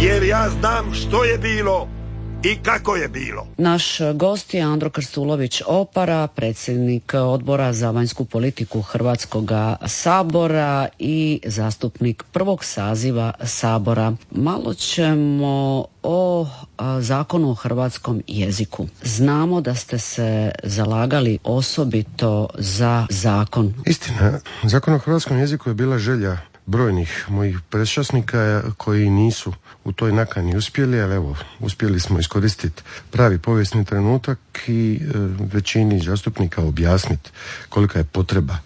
jer ja znam što je bilo i kako je bilo. Naš gost je Andro Krstulović Opara, predsjednik Odbora za vanjsku politiku Hrvatskog sabora i zastupnik prvog saziva Sabora. Malo ćemo o Zakonu o hrvatskom jeziku. Znamo da ste se zalagali osobito za zakon. Istina, Zakon o hrvatskom jeziku je bila želja brojnih mojih predšasnika koji nisu u toj nakani uspjeli, ali evo, uspjeli smo iskoristiti pravi povijesni trenutak i većini zastupnika objasniti kolika je potreba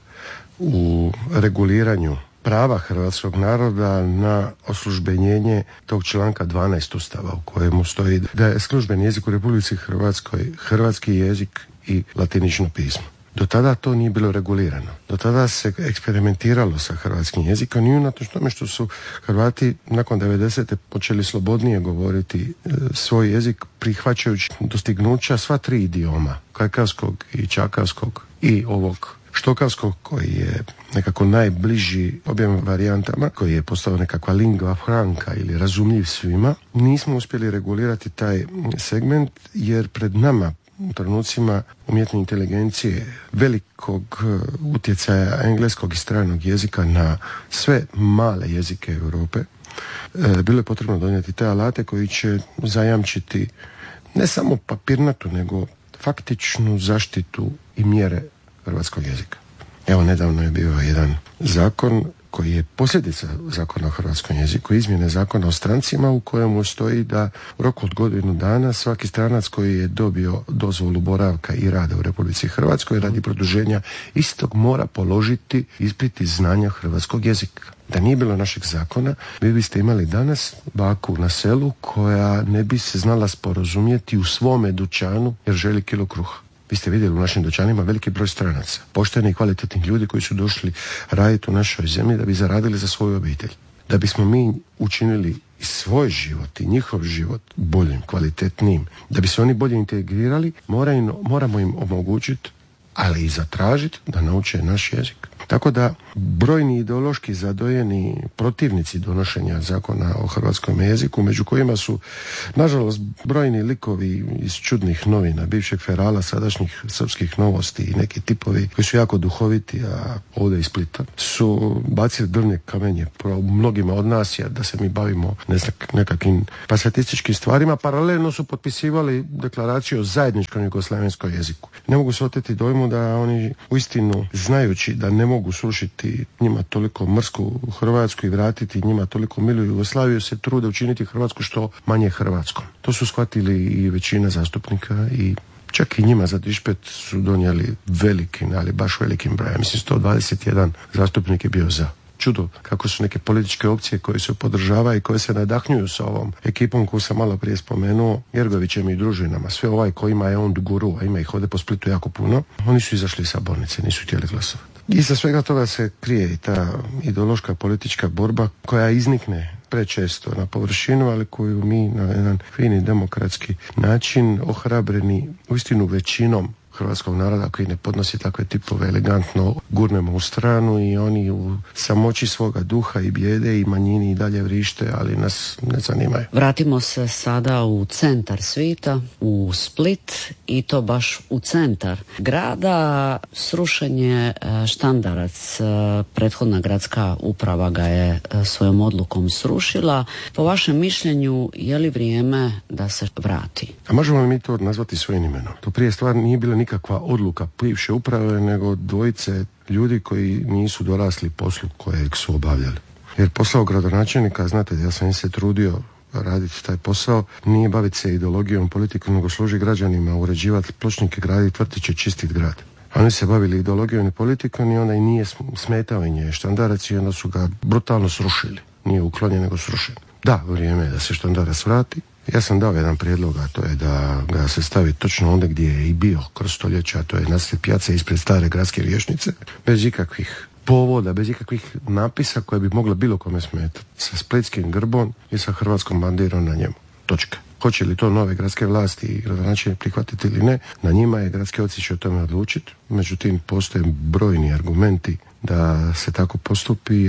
u reguliranju prava hrvatskog naroda na oslužbenjenje tog članka 12 Ustava u kojemu stoji da je službeni jezik u Republici Hrvatskoj hrvatski jezik i latinično pismo. Do tada to nije bilo regulirano. Do tada se eksperimentiralo sa hrvatskim jezikom i unatoč tome što su Hrvati nakon 90. počeli slobodnije govoriti svoj jezik prihvaćajući dostignuća sva tri idioma, kajkavskog i čakavskog i ovog štokavskog koji je nekako najbliži objem varijantama, koji je postao nekakva lingua franca ili razumljiv svima. Nismo uspjeli regulirati taj segment jer pred nama u trenucima umjetne inteligencije, velikog utjecaja engleskog i stranog jezika na sve male jezike Europe, bilo je potrebno donijeti te alate koji će zajamčiti ne samo papirnatu, nego faktičnu zaštitu i mjere hrvatskog jezika. Evo, nedavno je bio jedan zakon koji je posljedica Zakona o hrvatskom jeziku, izmjene Zakona o strancima u kojemu stoji da u roku od godinu dana svaki stranac koji je dobio dozvolu boravka i rada u Republici Hrvatskoj radi produženja istog mora položiti ispit iz znanja hrvatskog jezika. Da nije bilo našeg zakona, vi biste imali danas baku na selu koja ne bi se znala sporazumjeti u svome dućanu jer želi kilo kruha. Vi ste vidjeli u našim dućanima veliki broj stranaca, pošteni i kvalitetnih ljudi koji su došli raditi u našoj zemlji da bi zaradili za svoju obitelj. Da bismo mi učinili i svoj život i njihov život boljim, kvalitetnijim, da bi se oni bolje integrirali, moramo im omogućiti, ali i zatražiti da nauče naš jezik. Tako da brojni ideološki zadojeni protivnici donošenja Zakona o hrvatskom jeziku, među kojima su nažalost brojni likovi iz čudnih novina, bivšeg Ferala, sadašnjih Srpskih novosti i neki tipovi koji su jako duhoviti, a ovdje iz Splita, su bacili drvne kamenje pro mnogima od nas, da se mi bavimo nekakvim pasatističkim stvarima. Paralelno su potpisivali deklaraciju o zajedničkom jugoslavenskom jeziku. Ne mogu se oteti dojmu da oni uistinu, znajući da ne mogu srušiti njima toliko mrsku Hrvatsku i vratiti njima toliko milu Jugoslaviju, se trude učiniti Hrvatsku što manje Hrvatskom. To su shvatili i većina zastupnika i čak i njima za dišpet su donijeli velikim, ali baš velikim brojem. Mislim, 121 zastupnik je bio za. Čudo kako su neke političke opcije koje se podržavaju i koje se nadahnjuju sa ovom ekipom koju sam malo prije spomenuo, Jergovićem i družinama. Sve ovaj kojima je on guru, a ima ih ovdje po Splitu jako puno, oni su izašli iz sabornice, nisu htjeli glasovati. Iza svega toga se krije i ta ideološka politička borba koja iznikne prečesto na površinu, ali koju mi na jedan fini demokratski način, ohrabreni uistinu većinom hrvatskog naroda koji ne podnosi takve tipove, elegantno gurnemo u stranu i oni u samoći svoga duha i bijede i manjini i dalje vrište, ali nas ne zanimaju. Vratimo se sada u centar svita, u Split, i to baš u centar grada. Srušen je Štandarac, prethodna gradska uprava ga je svojom odlukom srušila. Po vašem mišljenju, je li vrijeme da se vrati? A možemo mi to nazvati svojim imenom? To prije stvar nije bila nikakva odluka bivše uprave, nego dvojice ljudi koji nisu dorasli poslu kojeg su obavljali. Jer posao gradonačelnika, znate, ja sam se trudio raditi taj posao, nije baviti se ideologijom, politikom, nego služi građanima, uređivati pločnike, graditi vrtiće, čistiti grad. Oni se bavili ideologijom i politikom i onda i nije smetao i nje Štandarac i onda su ga brutalno srušili. Nije uklonjen, nego srušen. Da, vrijeme je da se Štandarac vrati. Ja sam dao jedan prijedlog, a to je da ga se stavi točno onda gdje je i bio kroz stoljeća, a to je nasred pijace ispred stare gradske vijećnice, bez ikakvih povoda, bez ikakvih napisa koje bi mogla bilo kome smetati, sa splitskim grbom i sa hrvatskom bandirom na njemu. Točka. Hoće li to nove gradske vlasti i gradonačelnik prihvatiti ili ne, na njima je, gradski oci će o tome odlučiti. Međutim, postoje brojni argumenti da se tako postupi, jer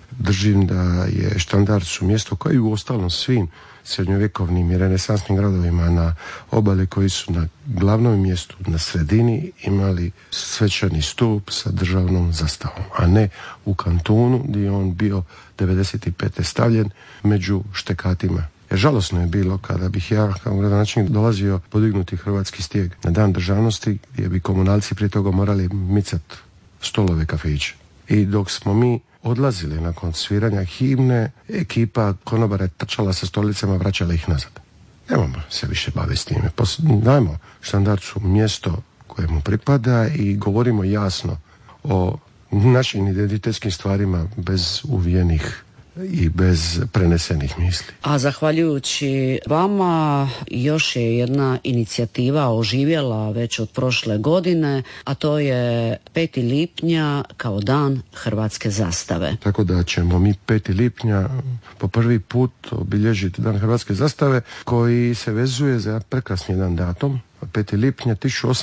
Držim da je Štandard su mjesto koje u ostalom svim srednjovjekovnim i renesansnim gradovima na obali koji su na glavnom mjestu, na sredini, imali svečani stup sa državnom zastavom, a ne u kantunu gdje je on bio 95. stavljen među štekatima. Jer žalosno je bilo kada bih ja kao gradonačelnik dolazio podignuti hrvatski stijeg na dan državnosti gdje bi komunalci prije toga morali micati stolove kafića. I dok smo mi odlazili nakon sviranja himne, ekipa konobara je trčala sa stolicama, vraćala ih nazad. Nemamo se više baviti s time. Dajmo Štandarcu mjesto koje mu pripada i govorimo jasno o našim identitetskim stvarima bez uvijenih i bez prenesenih misli. A zahvaljujući vama još je jedna inicijativa oživjela već od prošle godine, a to je 5. lipnja kao dan hrvatske zastave. Tako da ćemo mi 5. lipnja po prvi put obilježiti dan hrvatske zastave koji se vezuje za prekrasni jedan datum. 5. lipnja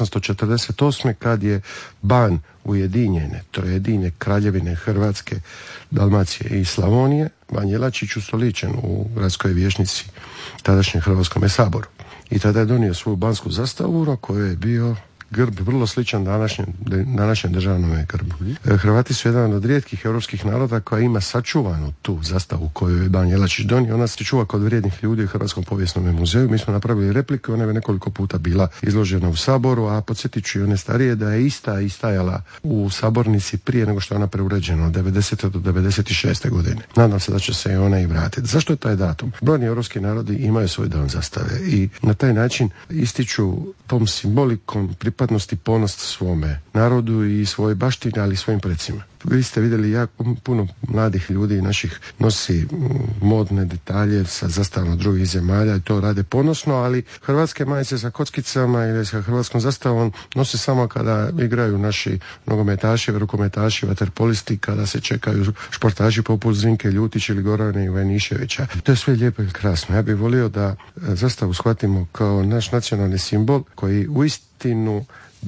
1848. kad je ban ujedinjene, trojedinje kraljevine Hrvatske, Dalmacije i Slavonije, ban Jelačić ustoličen u gradskoj vijećnici tadašnjem Hrvatskome saboru. I tada je donio svoju bansku zastavu na kojoj je bio grb vrlo sličan današnjem državnom grbu. Hrvati su jedan od rijetkih europskih naroda koja ima sačuvanu tu zastavu koju je ban Jelačić donio. Ona se čuva kod vrijednih ljudi u Hrvatskom povijesnom muzeju. Mi smo napravili repliku, ona je nekoliko puta bila izložena u Saboru, a podsjetit ću i one starije da je ista i stajala u sabornici prije nego što je ona preuređena od 90. do 96. godine. Nadam se da će se i ona i vratiti. Zašto je taj datum? Brojni europski narodi imaju svoj dan zastave i na taj način ističu tom simbolikom pripadnosti ponos svome narodu i svoje baštine, ali i svojim precima. Vi ste vidjeli jako puno mladih ljudi naših nosi modne detalje sa zastavama drugih zemalja i to rade ponosno, ali hrvatske majice sa kockicama ili sa hrvatskom zastavom nose samo kada igraju naši nogometaši, rukometaši, vaterpolisti, kada se čekaju športaši poput Zrinke Ljutić ili Gorana Ivaniševića. To je sve lijepo i krasno. Ja bih volio da zastavu shvatimo kao naš nacionalni simbol koji uistinu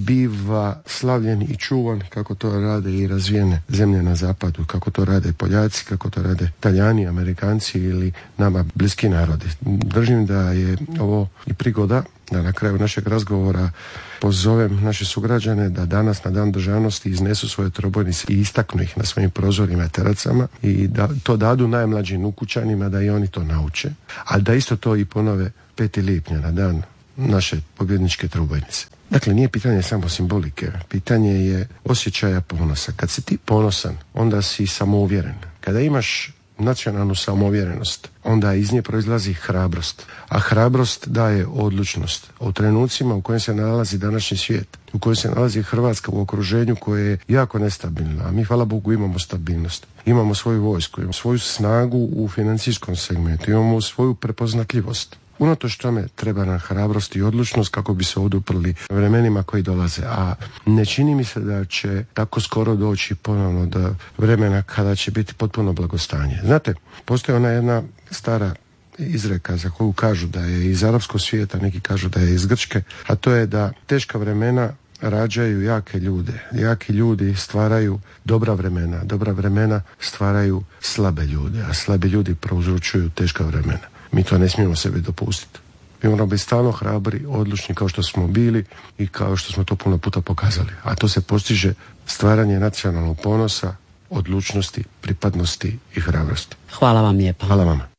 biva slavljen i čuvan kako to rade i razvijene zemlje na zapadu, kako to rade Poljaci, kako to rade Talijani, Amerikanci ili nama bliski narodi. Držim da je ovo i prigoda da na kraju našeg razgovora pozovem naše sugrađane da danas na dan državnosti iznesu svoje trobojnice i istaknu ih na svojim prozorima i teracama i da to dadu najmlađim ukućanima da i oni to nauče, a da isto to i ponove 5. lipnja na dan naše pobjedničke trobojnice. Dakle, nije pitanje samo simbolike, pitanje je osjećaja ponosa. Kad si ti ponosan, onda si samouvjeren. Kada imaš nacionalnu samouvjerenost, onda iz nje proizlazi hrabrost. A hrabrost daje odlučnost. U trenucima u kojem se nalazi današnji svijet, u kojem se nalazi Hrvatska u okruženju koje je jako nestabilno, a mi, hvala Bogu, imamo stabilnost. Imamo svoju vojsku, imamo svoju snagu u financijskom segmentu, imamo svoju prepoznatljivost. Unatoč tome treba nam hrabrost i odlučnost kako bi se oduprli vremenima koji dolaze, a ne čini mi se da će tako skoro doći ponovno do vremena kada će biti potpuno blagostanje. Znate, postoji ona jedna stara izreka za koju kažu da je iz arapskog svijeta, neki kažu da je iz Grčke, a to je da teška vremena rađaju jake ljude. Jaki ljudi stvaraju dobra vremena stvaraju slabe ljude, a slabi ljudi prouzročuju teška vremena. Mi to ne smijemo sebi dopustiti. Mi moramo biti stalno hrabri, odlučni kao što smo bili i kao što smo to puno puta pokazali. A to se postiže stvaranje nacionalnog ponosa, odlučnosti, pripadnosti i hrabrosti. Hvala vam lijepa. Hvala vama.